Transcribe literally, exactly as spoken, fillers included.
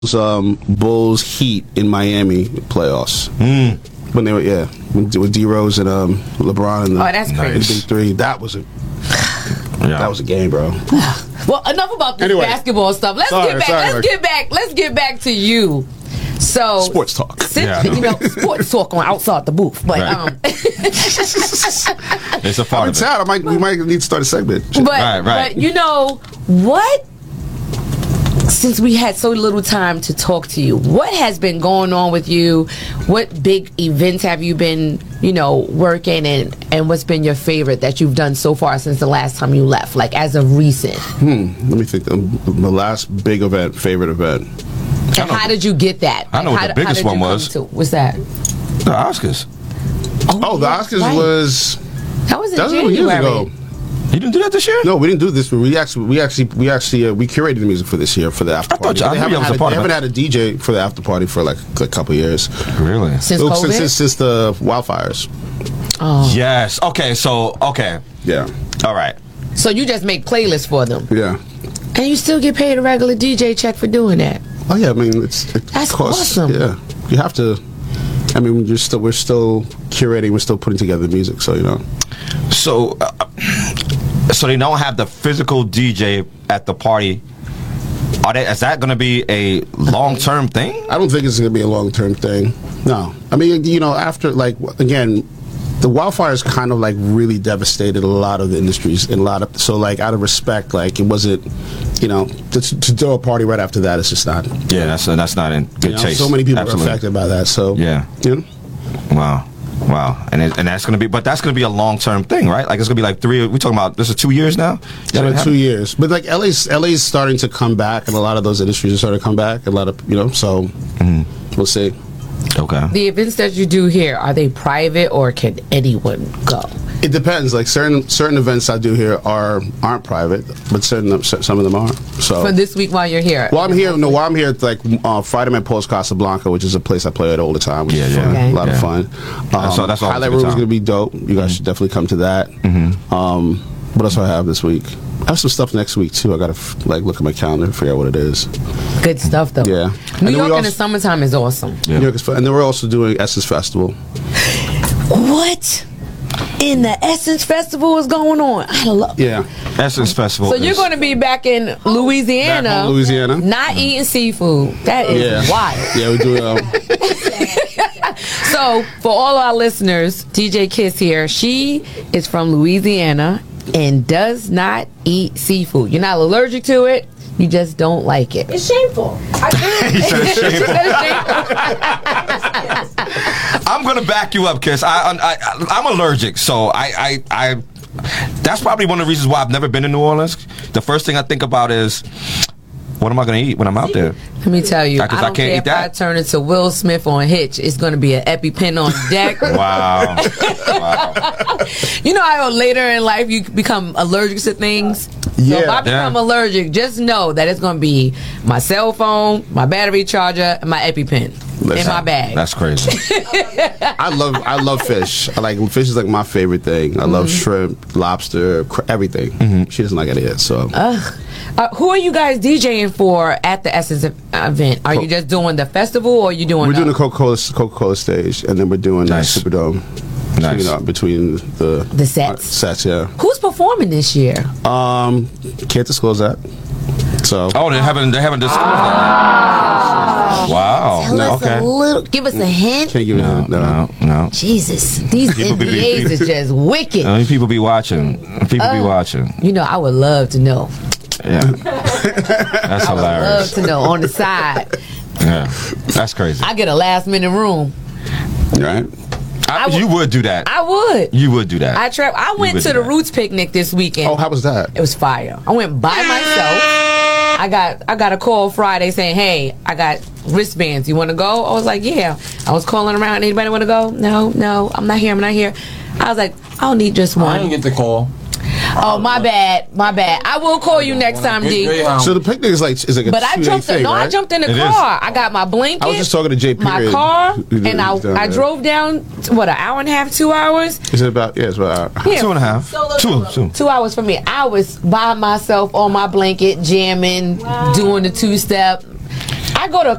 um, Bulls Heat in Miami playoffs. Mm. When they were, yeah, with D Rose and um, LeBron and the, oh, that's crazy. the big three. That was a yeah. that was a game, bro. Well, enough about this anyway, basketball stuff. Let's sorry, get back. sorry, let's Rick. get back. Let's get back to you. So sports talk. Since, yeah. you know, sports talk on outside the booth, but right. um, it's a part I'm of sad. I might we might need to start a segment. But, right, right. but you know what? Since we had so little time to talk to you, what has been going on with you? What big events have you been, you know, working in, and what's been your favorite that you've done so far since the last time you left, like as of recent? Hmm. Let me think. Um, the last big event, favorite event. And how did you get that? I know like, what how, the biggest how did one you was. come to, what's that? The Oscars. Oh, Oh, the yeah, Oscars right. was that was in that was January. years ago. You didn't do that this year? No, we didn't do this. We actually, we actually, we actually, uh, we curated the music for this year for the after I thought party. you- I They knew you haven't, was a had, part they of haven't it. had a D J for the after party for like a couple years. Really? Since Oh, COVID? since, since, since the wildfires. Oh. Yes. Okay. So okay. Yeah, All right. So you just make playlists for them, yeah. and you still get paid a regular D J check for doing that. Oh yeah, I mean it's it That's costs, awesome. Yeah, you have to. I mean, you're still we're still curating, we're still putting together the music, so you know. So, uh, so they don't have the physical D J at the party. Are they? Is that going to be a long-term thing? I don't think it's going to be a long term thing. No, I mean, you know, after like again, the wildfires kind of like really devastated a lot of the industries and a lot of so like out of respect, like it wasn't, you know, to, to throw a party right after that, it's just not. Yeah, that's that's not in good You know, taste. so many people Absolutely. are affected by that. So Yeah. you know. Wow. Wow. And it, and that's going to be, but that's going to be a long-term thing, right? Like it's going to be like three. We're talking about this is two years now. It's been two years, but like L A's L A's starting to come back, and a lot of those industries are starting to come back. A lot of you know, so Mm-hmm. we'll see. Okay. The events that you do here, are they private or can anyone go? It depends. Like certain certain events I do here are aren't private, but certain some of them are. So For this week while you're here? Well, I'm here. No, while I'm here, it's like uh, Friday at Post Casablanca, which is a place I play at all the time. Which Yeah, is yeah. fun. Okay. A lot Yeah. of fun. Um, So that's always a Highlight good Room is time. going to be dope. You guys should definitely come to that. Mm-hmm. Um, what else do I have this week? I have some stuff next week too. I got to f- like look at my calendar and figure out what it is. Good stuff, though. Yeah. And New then we York in also- the summertime is awesome. Yeah. New York is fun. And then we're also doing Essence Festival. What in the Essence Festival is going on? I love. Yeah. Essence Festival. So you're is- going to be back in Louisiana, Back home, Louisiana. not eating seafood. That is Yeah. wild. Yeah, we do. Um, So for all our listeners, D J Kiss here. She is from Louisiana and does not eat seafood. You're not allergic to it. You just don't like it. It's shameful. I He said it's shameful. yes. I'm gonna back you up, Kiss. I, I, I I'm allergic, so I, I, I. That's probably one of the reasons why I've never been to New Orleans. The first thing I think about is, what am I gonna eat when I'm out there? Let me tell you, I, Because I don't can't care eat if that. I turn into Will Smith on Hitch. It's going to be an EpiPen on deck. Wow. Wow. You know how later in life you become allergic to things? So Yeah. if I become Yeah. allergic, just know that it's going to be my cell phone, my battery charger, and my EpiPen in Listen, my bag. That's crazy. I love I love fish. I like fish is like my favorite thing. I love shrimp, lobster, cr- everything. She doesn't like it yet, so Uh, who are you guys DJing for at the Essence ev- event? Are you just doing the festival or are you doing we're doing the, the Coca-Cola Coca-Cola stage, and then we're doing Nice. the Superdome. Nice. You know, between the The sets. uh, sets, yeah. Who's performing this year? Um, can't disclose that. So Oh, they haven't. They haven't disclosed that. Wow. Tell us Okay. a little. Give us a hint. can't give you No, that. No. no, no. Jesus, these People be- N D As are just wicked. I mean, people be watching. People be Uh, watching. You know, I would love to know. Yeah. That's Love hilarious. to know on the side. Yeah. That's crazy. I get a last minute room. Right? I, I would- you would do that. I would. You would do that. I tra- I went would to do the that. Roots picnic this weekend. Oh, how was that? It was fire. I went by myself. I got I got a call Friday saying, "Hey, I got wristbands. You want to go?" I was like, "Yeah." I was calling around. Anybody want to go? No, no. I'm not here. I'm not here. I was like, "I'll need just I one." didn't get the call. Oh, my bad. My bad. I will call you next time, D. So the picnic is like is like a But I two-day jumped in. thing, No, I right? jumped in the It is. car. I got my blanket. I was just talking to Jay my Period, car, who- who and I lives down I there. drove down what an hour and a half, two hours. Is it about? Yeah, it's about. Yeah, Two and a half. Two. Two. two hours for me. I was by myself on my blanket, jamming, doing the two step. I go to